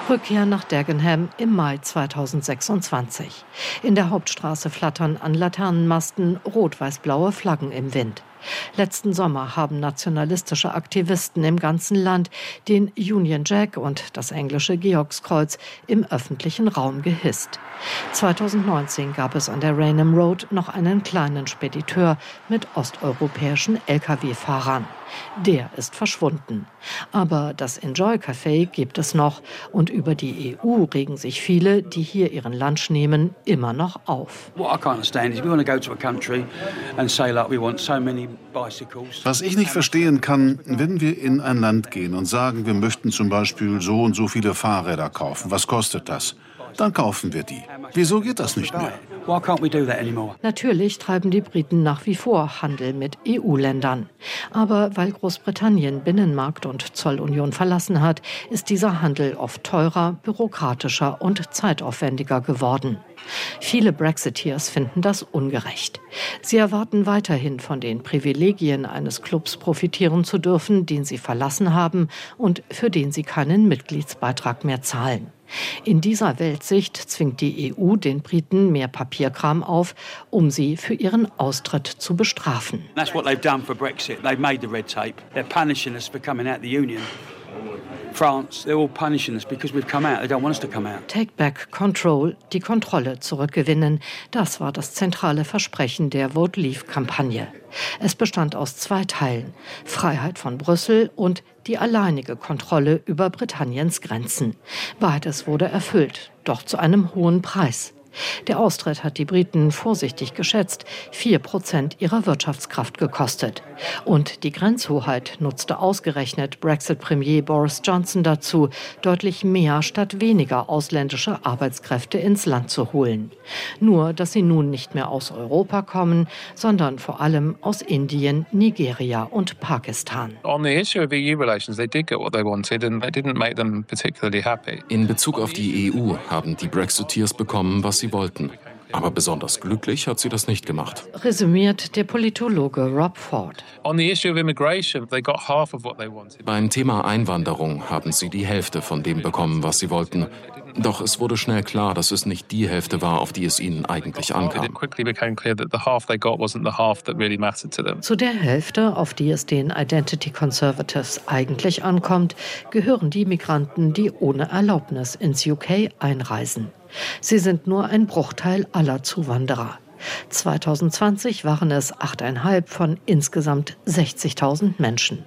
Rückkehr nach Dagenham im Mai 2026. In der Hauptstraße flattern an Laternenmasten rot-weiß-blaue Flaggen im Wind. Letzten Sommer haben nationalistische Aktivisten im ganzen Land den Union Jack und das englische Georgskreuz im öffentlichen Raum gehisst. 2019 gab es an der Rainham Road noch einen kleinen Spediteur mit osteuropäischen Lkw-Fahrern. Der ist verschwunden. Aber das Enjoy Café gibt es noch. Und über die EU regen sich viele, die hier ihren Lunch nehmen, immer noch auf. Was ich nicht verstehen kann, wenn wir in ein Land gehen und sagen, wir möchten zum Beispiel so und so viele Fahrräder kaufen. Was kostet das? Dann kaufen wir die. Wieso geht das nicht mehr? Natürlich treiben die Briten nach wie vor Handel mit EU-Ländern. Aber weil Großbritannien Binnenmarkt und Zollunion verlassen hat, ist dieser Handel oft teurer, bürokratischer und zeitaufwendiger geworden. Viele Brexiteers finden das ungerecht. Sie erwarten weiterhin von den Privilegien eines Clubs profitieren zu dürfen, den sie verlassen haben und für den sie keinen Mitgliedsbeitrag mehr zahlen. In dieser Weltsicht zwingt die EU den Briten mehr Papierkram auf, um sie für ihren Austritt zu bestrafen. Take back control, die Kontrolle zurückgewinnen, das war das zentrale Versprechen der Vote Leave-Kampagne. Es bestand aus 2 Teilen: Freiheit von Brüssel und die alleinige Kontrolle über Britanniens Grenzen. Beides wurde erfüllt, doch zu einem hohen Preis. Der Austritt hat die Briten vorsichtig geschätzt 4% ihrer Wirtschaftskraft gekostet. Und die Grenzhoheit nutzte ausgerechnet Brexit-Premier Boris Johnson dazu, deutlich mehr statt weniger ausländische Arbeitskräfte ins Land zu holen. Nur, dass sie nun nicht mehr aus Europa kommen, sondern vor allem aus Indien, Nigeria und Pakistan. In Bezug auf die EU haben die Brexiteers bekommen, was sie wollten. Aber besonders glücklich hat sie das nicht gemacht. Resümiert der Politologe Rob Ford. Beim Thema Einwanderung haben sie die Hälfte von dem bekommen, was sie wollten. Doch es wurde schnell klar, dass es nicht die Hälfte war, auf die es ihnen eigentlich ankam. Zu der Hälfte, auf die es den Identity Conservatives eigentlich ankommt, gehören die Migranten, die ohne Erlaubnis ins UK einreisen. Sie sind nur ein Bruchteil aller Zuwanderer. 2020 waren es 8,5 von insgesamt 60.000 Menschen.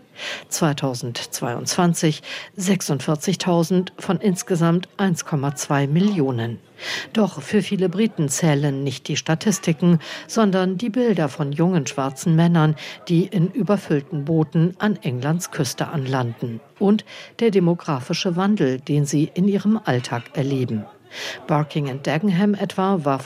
2022 46.000 von insgesamt 1,2 Millionen. Doch für viele Briten zählen nicht die Statistiken, sondern die Bilder von jungen schwarzen Männern, die in überfüllten Booten an Englands Küste anlanden. Und der demografische Wandel, den sie in ihrem Alltag erleben. Barking and Dagenham etwa war